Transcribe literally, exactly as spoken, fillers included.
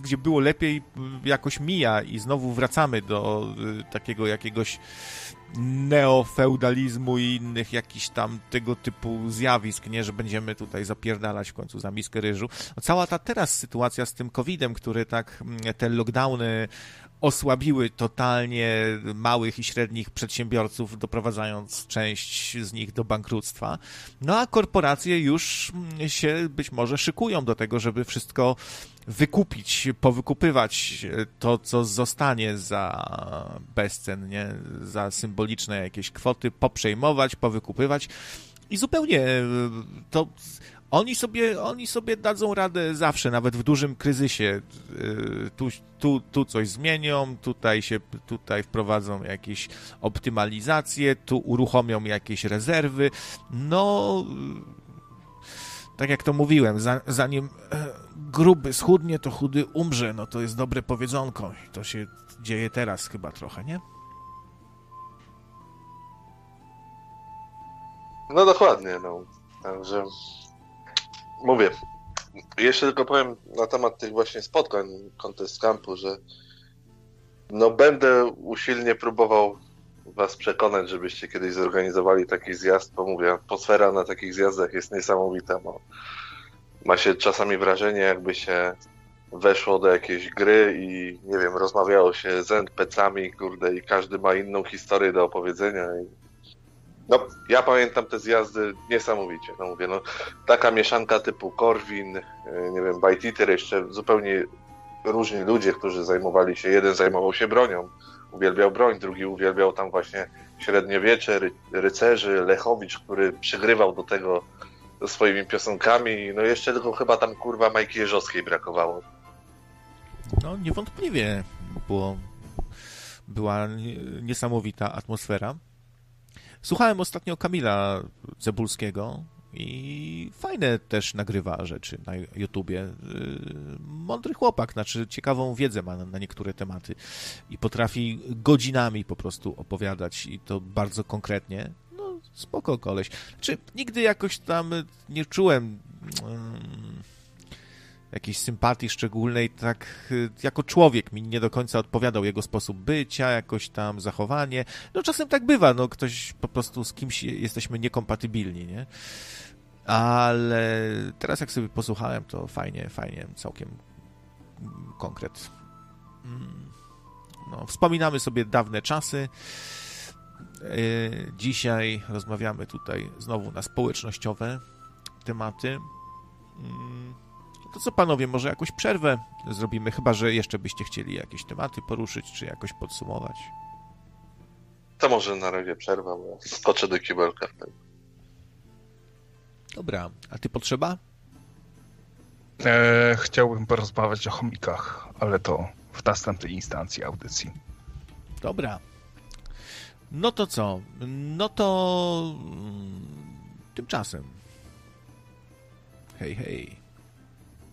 gdzie było lepiej, jakoś mija i znowu wracamy do takiego jakiegoś neofeudalizmu i innych jakichś tam tego typu zjawisk, nie, że będziemy tutaj zapierdalać w końcu za miskę ryżu. No, cała ta teraz sytuacja z tym kowidem, który tak, te lockdowny osłabiły totalnie małych i średnich przedsiębiorców, doprowadzając część z nich do bankructwa. No a korporacje już się być może szykują do tego, żeby wszystko wykupić, powykupywać to, co zostanie za bezcen, nie? Za symboliczne jakieś kwoty, poprzejmować, powykupywać i zupełnie to oni sobie, oni sobie dadzą radę zawsze, nawet w dużym kryzysie. Tu, tu, tu coś zmienią, tutaj się tutaj wprowadzą jakieś optymalizacje, tu uruchomią jakieś rezerwy. No, tak jak to mówiłem, zanim gruby schudnie, to chudy umrze. No to jest dobre powiedzonko. I to się dzieje teraz chyba trochę, nie? No dokładnie, no. Także mówię, jeszcze tylko powiem na temat tych właśnie spotkań Contest Campu, że no będę usilnie próbował was przekonać, żebyście kiedyś zorganizowali taki zjazd, bo mówię, atmosfera na takich zjazdach jest niesamowita, bo ma się czasami wrażenie, jakby się weszło do jakiejś gry i nie wiem, rozmawiało się z en pe cami, kurde, i każdy ma inną historię do opowiedzenia i no, ja pamiętam te zjazdy niesamowicie, no mówię, no taka mieszanka typu Korwin, nie wiem, Bajtiter, jeszcze zupełnie różni ludzie, którzy zajmowali się, jeden zajmował się bronią, uwielbiał broń, drugi uwielbiał tam właśnie średniowiecze, ry- rycerzy, Lechowicz, który przygrywał do tego swoimi piosenkami, no jeszcze tylko chyba tam kurwa Majki Jeżowskiej brakowało. No niewątpliwie było, była niesamowita atmosfera. Słuchałem ostatnio Kamila Cebulskiego i fajne też nagrywa rzeczy na YouTubie. Mądry chłopak, znaczy ciekawą wiedzę ma na niektóre tematy i potrafi godzinami po prostu opowiadać i to bardzo konkretnie. No spoko koleś. Znaczy nigdy jakoś tam nie czułem um, jakiejś sympatii szczególnej, tak jako człowiek mi nie do końca odpowiadał jego sposób bycia, jakoś tam zachowanie. No czasem tak bywa, no ktoś po prostu z kimś jesteśmy niekompatybilni, nie? Ale teraz jak sobie posłuchałem, to fajnie, fajnie, całkiem konkret. No, wspominamy sobie dawne czasy. Dzisiaj rozmawiamy tutaj znowu na społecznościowe tematy. To co, panowie, może jakąś przerwę zrobimy, chyba że jeszcze byście chcieli jakieś tematy poruszyć, czy jakoś podsumować. To może na razie przerwa, bo skoczę do kibelka wtedy. Dobra, a ty potrzeba? E, chciałbym porozmawiać o chomikach, ale to w następnej instancji audycji. Dobra. No to co? No to tymczasem. Hej, hej.